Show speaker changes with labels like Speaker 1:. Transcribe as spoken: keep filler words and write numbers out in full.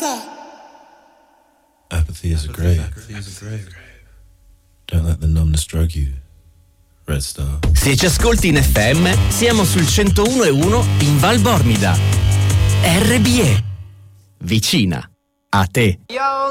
Speaker 1: Apathy is a grave. Don't let the numbness drug you. Red Star.
Speaker 2: Se ci ascolti in F M, siamo sul centouno e uno in Val Bormida. R B E. Vicina a te.
Speaker 3: Yo,